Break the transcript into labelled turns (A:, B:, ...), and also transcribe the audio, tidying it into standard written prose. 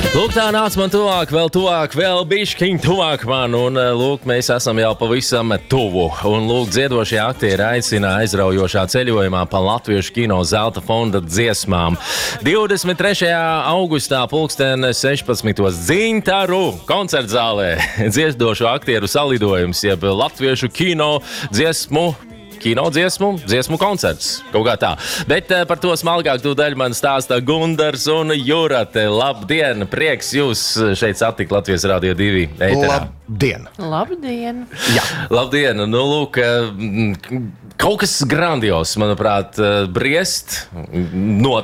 A: Lūk, tā nāc man tuvāk, vēl bišķiņ tuvāk man, un lūk, mēs esam jau pavisam tuvu. Un lūk, dziedošie aktieri aicina aizraujošā ceļojumā pa Latviešu kino zelta fonda dziesmām. 23. augustā pulksten 16. Dzintaru koncertzālē dziedošo aktieru salidojums, jeb Latviešu dziesmu koncerts. Kaut kā tā. Bet par to smalkāk tūdaļ man stāsta Gundars un Jūrate. Labdien! Prieks jūs šeit satikt Latvijas Radio 2 ēterā.
B: Labdien!
C: Labdien!
B: Jā.
A: Labdien! Nu, lūk, kaut kas grandios, manuprāt, briest.